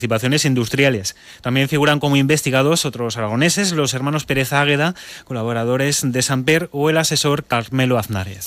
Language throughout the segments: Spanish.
participaciones industriales. También figuran como investigados otros aragoneses, los hermanos Pérez Águeda, colaboradores de Samper, o el asesor Carmelo Aznárez.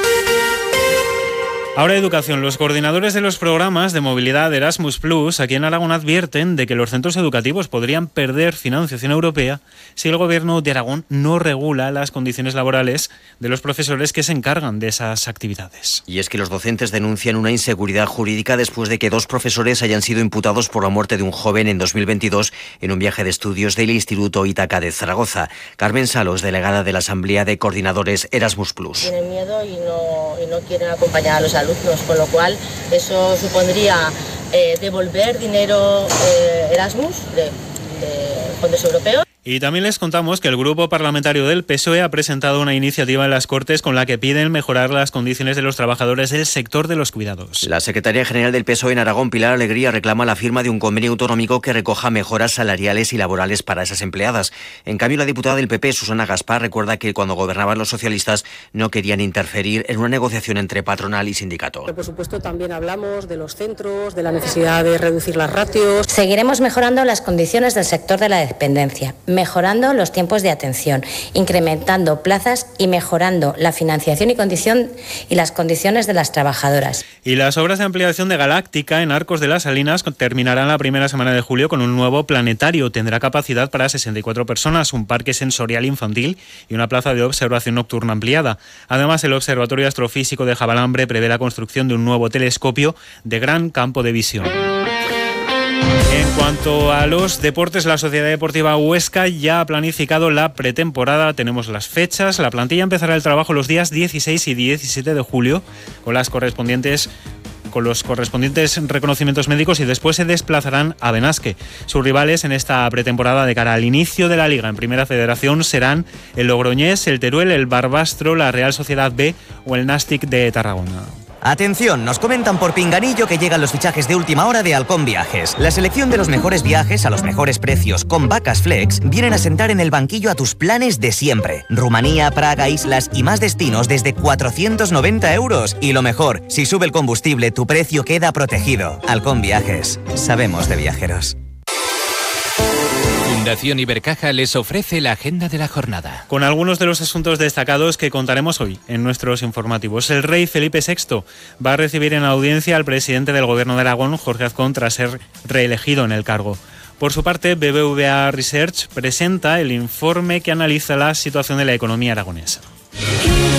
Ahora educación. Los coordinadores de los programas de movilidad Erasmus Plus aquí en Aragón advierten de que los centros educativos podrían perder financiación europea si el Gobierno de Aragón no regula las condiciones laborales de los profesores que se encargan de esas actividades. Y es que los docentes denuncian una inseguridad jurídica después de que 2 profesores hayan sido imputados por la muerte de un joven en 2022 en un viaje de estudios del Instituto Ítaca de Zaragoza. Carmen Salos, delegada de la Asamblea de Coordinadores Erasmus Plus. Tienen miedo y no quieren acompañar a los alumnos, con lo cual eso supondría devolver dinero Erasmus de fondos europeos. Y también les contamos que el grupo parlamentario del PSOE ha presentado una iniciativa en las Cortes con la que piden mejorar las condiciones de los trabajadores del sector de los cuidados. La secretaria general del PSOE en Aragón, Pilar Alegría, reclama la firma de un convenio autonómico que recoja mejoras salariales y laborales para esas empleadas. En cambio, la diputada del PP, Susana Gaspar, recuerda que cuando gobernaban los socialistas no querían interferir en una negociación entre patronal y sindicato. Por supuesto, también hablamos de los centros, de la necesidad de reducir las ratios. Seguiremos mejorando las condiciones del sector de la dependencia, mejorando los tiempos de atención, incrementando plazas y mejorando la financiación y las condiciones de las trabajadoras. Y las obras de ampliación de Galáctica en Arcos de las Salinas terminarán la primera semana de julio con un nuevo planetario. Tendrá capacidad para 64 personas, un parque sensorial infantil y una plaza de observación nocturna ampliada. Además, el Observatorio Astrofísico de Javalambre prevé la construcción de un nuevo telescopio de gran campo de visión. En cuanto a los deportes, la Sociedad Deportiva Huesca ya ha planificado la pretemporada. Tenemos las fechas. La plantilla empezará el trabajo los días 16 y 17 de julio con los correspondientes reconocimientos médicos y después se desplazarán a Benasque. Sus rivales en esta pretemporada de cara al inicio de la Liga en Primera Federación serán el Logroñés, el Teruel, el Barbastro, la Real Sociedad B o el Nàstic de Tarragona. Atención, nos comentan por pinganillo que llegan los fichajes de última hora de Halcón Viajes. La selección de los mejores viajes a los mejores precios con Vacas Flex vienen a sentar en el banquillo a tus planes de siempre. Rumanía, Praga, islas y más destinos desde 490 €. Y lo mejor, si sube el combustible, tu precio queda protegido. Halcón Viajes. Sabemos de viajeros. Fundación Ibercaja les ofrece la agenda de la jornada. Con algunos de los asuntos destacados que contaremos hoy en nuestros informativos. El rey Felipe VI va a recibir en audiencia al presidente del Gobierno de Aragón, Jorge Azcón, tras ser reelegido en el cargo. Por su parte, BBVA Research presenta el informe que analiza la situación de la economía aragonesa.